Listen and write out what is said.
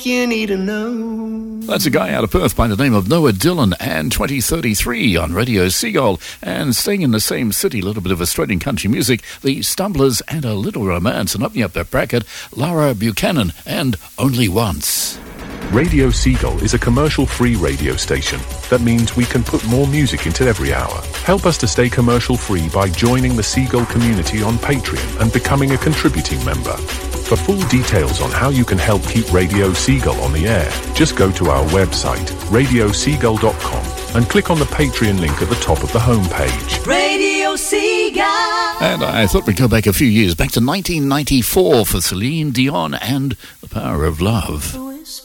You need to know. That's a guy out of Perth by the name of Noah Dillon and 2033 on Radio Seagull. And staying in the same city, a little bit of Australian country music, the Stumblers and A Little Romance. And opening up that bracket, Lara Buchanan and Only Once. Radio Seagull is a commercial-free radio station. That means we can put more music into every hour. Help us to stay commercial-free by joining the Seagull community on Patreon and becoming a contributing member. For full details on how you can help keep Radio Seagull on the air, just go to our website, radioseagull.com, and click on the Patreon link at the top of the homepage. Radio Seagull. And I thought we'd go back a few years, back to 1994 for Celine Dion and The Power of Love.